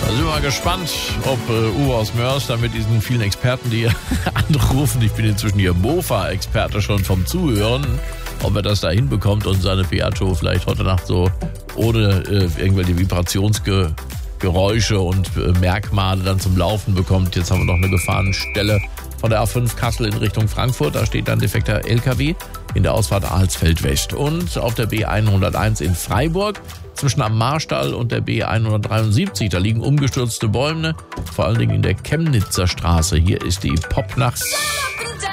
Da sind wir mal gespannt, ob Uwe aus Mörs da mit diesen vielen Experten, die hier anrufen, ich bin inzwischen hier Mofa-Experte schon vom Zuhören, ob er das da hinbekommt und seine Piaggio vielleicht heute Nacht so ohne irgendwelche Vibrationsgeräusche und Merkmale dann zum Laufen bekommt. Jetzt haben wir noch eine Gefahrenstelle von der A5 Kassel in Richtung Frankfurt. Da steht ein defekter LKW in der Ausfahrt Alsfeld West. Und auf der B101 in Freiburg zwischen am Marstall und der B173, da liegen umgestürzte Bäume, vor allen Dingen in der Chemnitzer Straße. Hier ist die Popnacht.